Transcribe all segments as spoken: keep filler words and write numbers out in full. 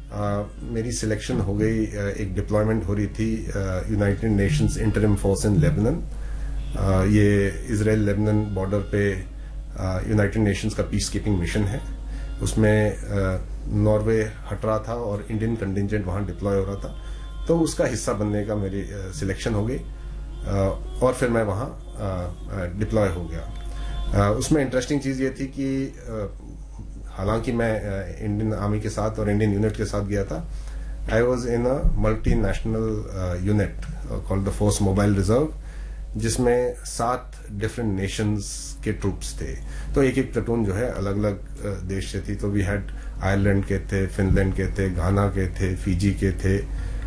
uh, मेरी selection हो गई, uh, एक डिप्लॉयमेंट हो रही थी United Nations interim force in Lebanon. ये इजराइल लेबनान बॉर्डर पे यूनाइटेड uh, नेशंस का पीस कीपिंग मिशन है। उसमें नॉर्वे uh, हट रहा था और इंडियन कंटिजेंट वहां डिप्लॉय हो रहा था, तो उसका हिस्सा बनने का मेरी सिलेक्शन uh, हो गई uh, और फिर मैं वहां डिप्लॉय uh, uh, हो गया। uh, उसमें इंटरेस्टिंग चीज ये थी कि uh, हालांकि मैं इंडियन uh, आर्मी के साथ और इंडियन यूनिट के साथ गया था। I was in a multi national unit called the force mobile reserve, जिसमें सात डिफरेंट नेशंस के ट्रूप्स थे। तो एक एक प्लेटून जो है अलग अलग देश से थी। तो वी हैड आयरलैंड के थे, फिनलैंड के थे, घाना के थे, फिजी के थे,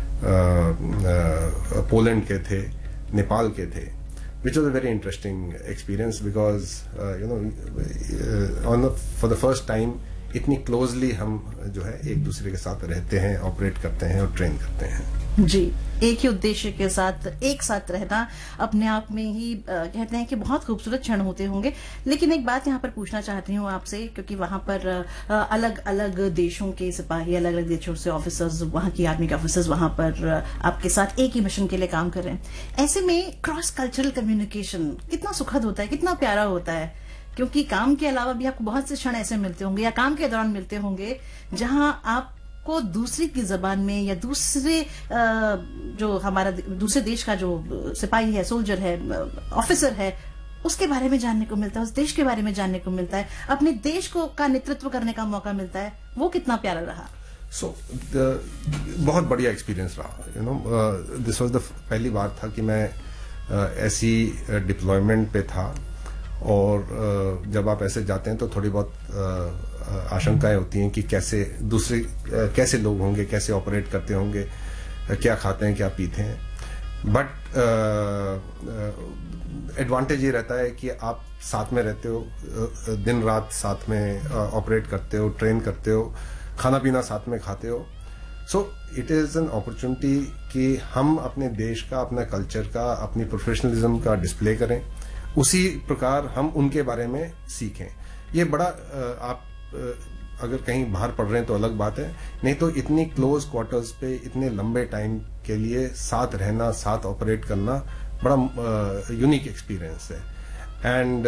पोलैंड के थे, नेपाल के थे, which was a very interesting experience because uh, you know uh, on the, for the first time इतनी क्लोजली हम जो है एक दूसरे के साथ रहते हैं, ऑपरेट करते हैं और ट्रेन करते हैं। जी, एक ही उद्देश्य के साथ एक साथ रहना अपने आप में ही आ, कहते हैं कि बहुत खूबसूरत क्षण होते होंगे। लेकिन एक बात यहाँ पर पूछना चाहती हूँ आपसे, क्योंकि वहां पर आ, अलग अलग देशों के सिपाही, अलग अलग देशों से ऑफिसर्स, वहां की आर्मी के ऑफिसर्स वहां पर आ, आपके साथ एक ही मिशन के लिए काम कर रहे हैं। ऐसे में क्रॉस कल्चरल कम्युनिकेशन कितना सुखद होता है, कितना प्यारा होता है, क्योंकि काम के अलावा भी आपको बहुत से क्षण ऐसे मिलते होंगे या काम के दौरान मिलते होंगे जहां आपको दूसरी की जबान में या दूसरे जो हमारा दूसरे देश का जो सिपाही है, सोल्जर है, ऑफिसर है, उसके बारे में जानने को मिलता है, उस देश के बारे में जानने को मिलता है, अपने देश को का नेतृत्व करने का मौका मिलता है। वो कितना प्यारा रहा। सो so, बहुत बढ़िया एक्सपीरियंस रहा। You know this was the पहली बार था कि मैं uh, ऐसी डिप्लॉयमेंट पे था। और जब आप ऐसे जाते हैं तो थोड़ी बहुत आशंकाएं होती हैं कि कैसे दूसरे कैसे लोग होंगे, कैसे ऑपरेट करते होंगे, क्या खाते हैं, क्या पीते हैं। बट एडवांटेज ये रहता है कि आप साथ में रहते हो, दिन रात साथ में ऑपरेट करते हो, ट्रेन करते हो, खाना पीना साथ में खाते हो। So it is an opportunity कि हम अपने देश का, अपना कल्चर का, अपनी प्रोफेशनलिज्म का डिस्प्ले करें, उसी प्रकार हम उनके बारे में सीखें। ये बड़ा आप अगर कहीं बाहर पढ़ रहे हैं तो अलग बात है, नहीं तो इतनी क्लोज क्वार्टर्स पे इतने लंबे टाइम के लिए साथ रहना, साथ ऑपरेट करना बड़ा यूनिक एक्सपीरियंस है। And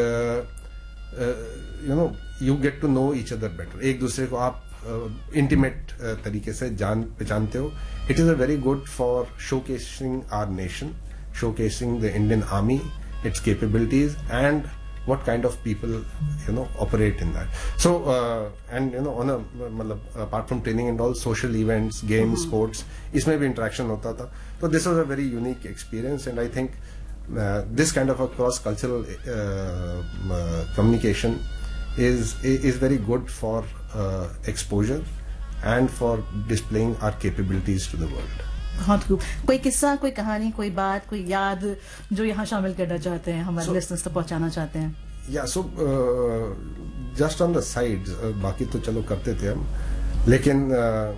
you know you get to know each other better. एक दूसरे को आप इंटीमेट uh, uh, तरीके से जान पहचानते हो। It is a very good for showcasing our nation, showcasing the Indian army, its capabilities, and what kind of people you know operate in that. So uh, and you know on a मतलब apart from training and all, social events, games, mm-hmm. sports, इसमें भी interaction होता था। So this was a very unique experience, and I think uh, this kind of a cross cultural uh, uh, communication is is very good for uh, exposure and for displaying our capabilities to the world. बहुत खूब। कोई किस्सा, कोई कहानी, कोई बात, कोई याद जो यहाँ शामिल करना चाहते हैं, हमारे लिसनर्स तक पहुंचाना चाहते हैं? या so just on the side, बाकी तो चलो करते थे हम, लेकिन uh,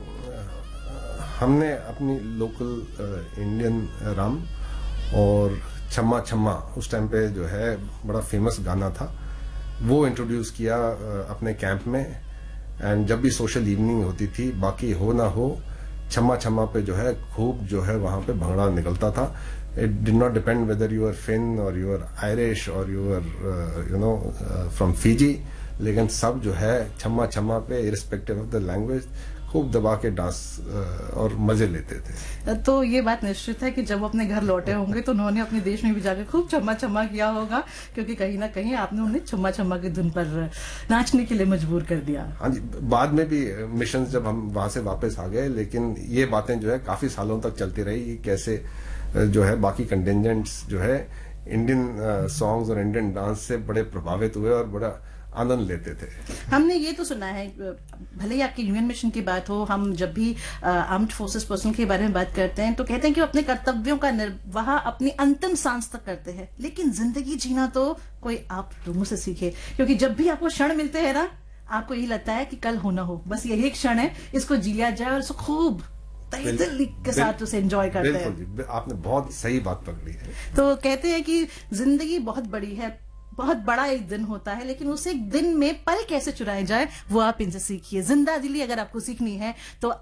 हमने अपनी लोकल इंडियन राम और छम्मा छम्मा, उस टाइम पे जो है बड़ा फेमस गाना था, वो इंट्रोड्यूस किया uh, अपने कैंप में। एंड जब भी सोशल इवनिंग होती थी, बाकी हो ना हो, छम्मा छम्मा पे जो है खूब जो है वहां पे भंगड़ा निकलता था। It did not depend whether you are fin और यू आर आयरिश और you are you know from Fiji, लेकिन सब जो है छम्मा छम्मा पे इरिस्पेक्टिव ऑफ द लैंग्वेज खूब दबा के डांस uh, और मजे लेते थे। तो ये बात निश्चित है कि जब अपने घर लौटे होंगे तो उन्होंने अपने देश में भी जाकर खूब छम्मा छम्मा किया होगा, क्योंकि कहीं ना कहीं आपने उन्हें छम्मा छम्मा की धुन पर नाचने के लिए मजबूर कर दिया। हाँ जी, बाद में भी मिशन जब हम वहां से वापस आ गए, लेकिन ये बातें जो है काफी सालों तक चलती रही, कैसे जो है बाकी कंटिजेंट्स जो है इंडियन सॉन्ग्स और इंडियन डांस से बड़े प्रभावित हुए और बड़ा आनंद लेते थे। हमने ये तो सुना है, भले ही आपके यूनियन मिशन की बात हो, हम जब भी आर्म्ड फोर्सेस पर्सन के बारे में बात करते हैं तो कहते हैं कि अपने कर्तव्यों का निर्वाह अपनी अंतिम सांस तक करते हैं, लेकिन जिंदगी जीना तो कोई आप लोगों से सीखे, क्योंकि जब भी आपको क्षण मिलते हैं ना, आपको यही लगता है कि कल हो ना हो, बस यही क्षण है, इसको जी लिया जाए और इसको खूब दिल के साथ उसे एंजॉय करते हैं। आपने बहुत सही बात पकड़ी है। तो कहते हैं कि जिंदगी बहुत बड़ी है, बहुत बड़ा एक दिन होता है, लेकिन उस एक दिन में पल कैसे चुराए जाए वो आप इनसे सीखिए। जिंदा दिली अगर आपको सीखनी है तो